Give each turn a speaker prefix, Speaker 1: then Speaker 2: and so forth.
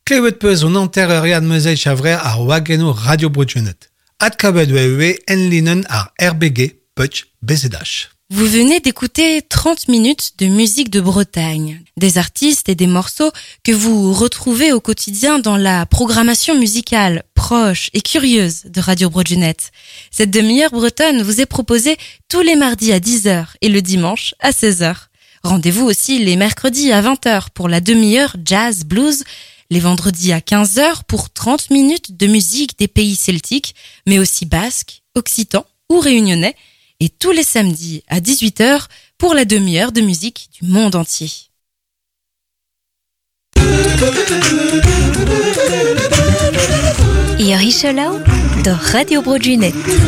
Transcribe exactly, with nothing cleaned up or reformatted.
Speaker 1: Klevet peus on anterreuriad meuzei chavrer ar wageno Radio Broadjunet. Ad kabed wewe en linen ar R B G Putsch Bezedach.
Speaker 2: Vous venez d'écouter trente minutes de musique de Bretagne, des artistes et des morceaux que vous retrouvez au quotidien dans la programmation musicale proche et curieuse de Radio Broadjunet. Cette demi-heure bretonne vous est proposée tous les mardis à dix heures et le dimanche à seize heures. Rendez-vous aussi les mercredis à vingt heures pour la demi-heure jazz blues, les vendredis à quinze heures pour trente minutes de musique des pays celtiques, mais aussi basques, occitans ou réunionnais, et tous les samedis à dix-huit heures pour la demi-heure de musique du monde entier.
Speaker 3: Ihr Hischelau de Radio Broadjunet.